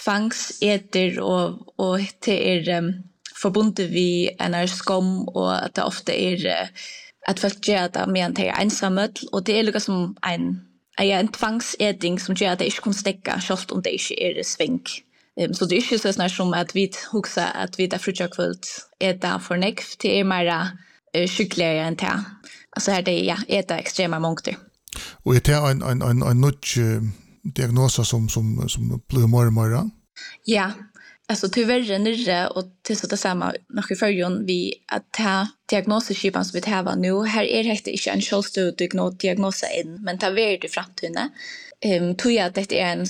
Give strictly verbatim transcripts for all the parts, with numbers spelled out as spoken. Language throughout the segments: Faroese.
tvangsäter och och det är um, förbundet vi en skam och att det ofta är uh, att folk gör det med det är ensamhet och det är liksom en en tvangsätning som gör att det inte kan stäcka självt om det inte är svink. Um, så det är inte så snart som att vi huxar att vi där fruktkvällt äta för nekv det är mera uh, sjukligare än det. Alltså här det är ja, äta extrema mångder. Och är det en en en en nutch diagnos som som som blir mer och mer? Ja, alltså tyvärr nere och till så det samma när förjon vi att ta diagnosskipan som vi har nu här är det inte en självständig diagnos än men ta ver det framtiden. Ehm tror jag att det är en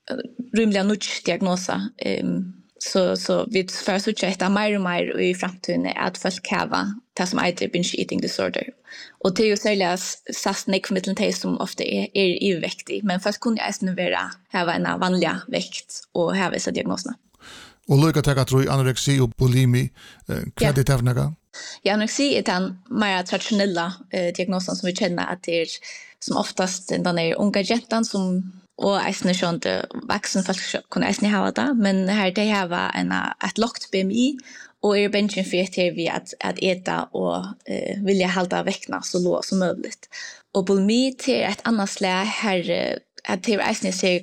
rymlig nutch diagnos ehm så så vi för så checka mer och mer i framtiden att folk har det som heter binge eating disorder. Och det är ju särskilt sastnik för mitteln som ofta är, är överviktig. Men först kunde jag även vara ha en vanlig vikt och ha vissa diagnoserna. Och lika tänka tror jag anorexi och bulimi vad det är något? Ja, anorexi är den mer traditionella eh, diagnosen som vi känner att det är som oftast den är unga jättan som och även så inte vuxen folk kunde även ha det. Men här det här var en ett lågt B M I och är benchen för att vi att att äta och eh, vilja hålla väckna så lågt som möjligt. Och bulimi till ett annat slag här att det är även sig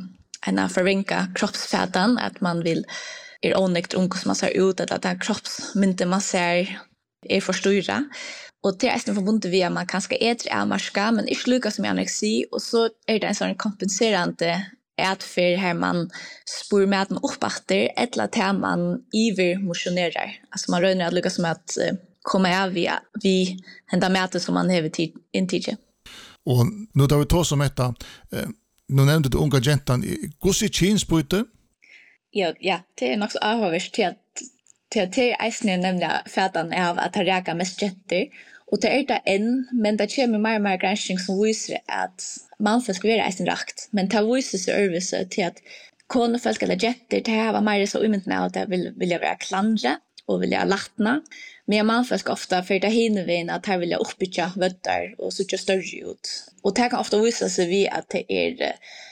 en förringa kroppsfettan att man vill är onekt ung som man ser ut att det kroppsmynte man ser är för stora. Och det är även förbundet via man kanske äter avmarska men inte lyckas med anorexi och så är det en sån kompenserande att för här man spår maten uppåter eller att man iver motionerar. Alltså man rör att lyckas med att uh, komma av via vi hända maten som man har intidje. Och nu tar vi ta som detta eh, nu nämnde du unga gentan hur ser kinsbyte? Ja, ja, det är nog så avhållvärt till att till att det är även nämligen fätan av att ha räka mest gentar. Och det är det en, men det kommer mer och mer granskning som visar att man får ska vara även rakt. Men det visar sig överse till att konefolk eller jätter, det här var mer så umyntna att det vill, vill vara klandra och vilja lattna. Men man får ofta för det hinner vi att här vill jag uppbygga vötter och så större ut. Och det kan ofta visa sig vid att det är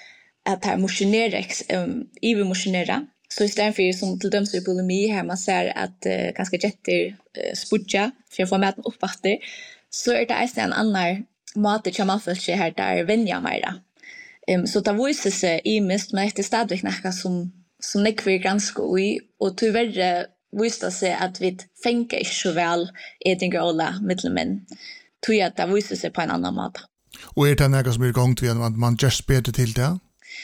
att här motionerar, um, ivermotionera. Så istället för som till döms i bulimi här man ser att uh, ganska jätter uh, spudja för att få maten uppåter så är det även en annan mat som man får sig här där vänja mera. Um, så det visar sig i mest men det är stadigt något som som nekvar ganska i och tyvärr visar sig att vi tänker inte så väl äting och alla mittelmän. Tror jag att det visar sig på en annan mat. Och är det något som är igång till att man just bättre till det?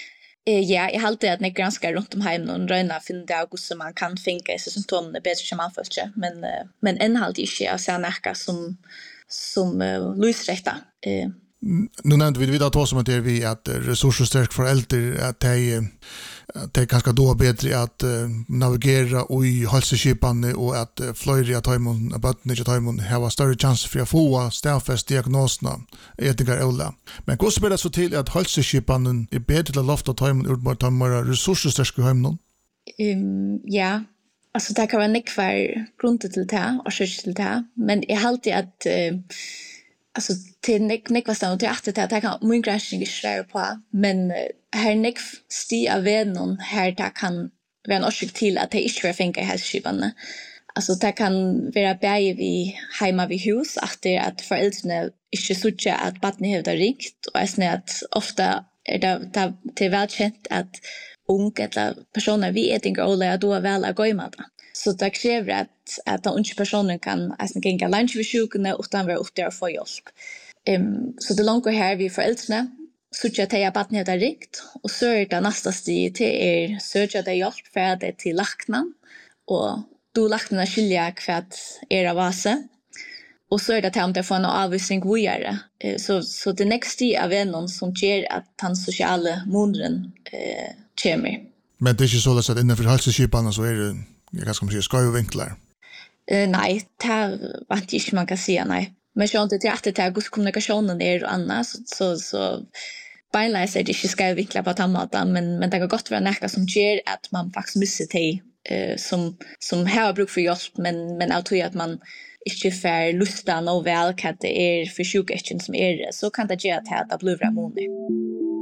Ja, jag har alltid att när granskar runt om hem och röna finna ut hur man kan finka i symptomen bättre som man förstår. Men men en halv inte jag ser något som som uh, lösrätta. Uh. Nu nämnde vi vidare då som att det är vi att resursstark föräldrar att det det är ganska då bättre att uh, navigera och i hälsoskipan och att uh, flyga ta imon about inte ta imon ha större chans för att få ställfast diagnoserna ätiga olla. Men hur spelar det så till att hälsoskipan är bättre till att lofta ta imon ut mot mer resursstarka hem någon? Um, ja, alltså det kan vara nekvar grund till det och skäl till det, men jag har alltid att uh, alltså till nek nek vad stannar till att det kan mycket granskning är på men här nek sti av någon här där kan vara en orsak till att det inte är fänka hälsoskipan. Alltså det kan vara bäge vi hemma vid hus att det att föräldrarna inte sådär att barnen har det rikt och är att ofta är det det är välkänt att unga eller personer vi äter och lära då väl att gå i mat. Så det kräver att att den unga personen kan alltså gänga lunch vid sjukna utan vara upp där för hjälp. Um, så det långt här vi föräldrarna så att jag bara inte har rikt och så är det nästa steg till er söka det hjälp för det till laknan och då laknan skilja kvart era vase och så är det att få en avvisning vidare. Uh, så så det nästa steg är någon som ger att han sociala modern eh kommer. Men det är ju så att innanför hälsoskipan så är det jag kan ska säga skojvinklar. Uh, nej, det var inte man kan säga nej. Men så inte till att det är god kommunikationen är och annat så så så beinleis är det inte skojvinklar på tamatan men men det kan gott vara något som ger att man faktiskt missar det uh, som som har bruk för hjälp men men jag tror att man inte får lusta nog väl att det är för sjukheten som är det så kan det ge att det blir bra mål.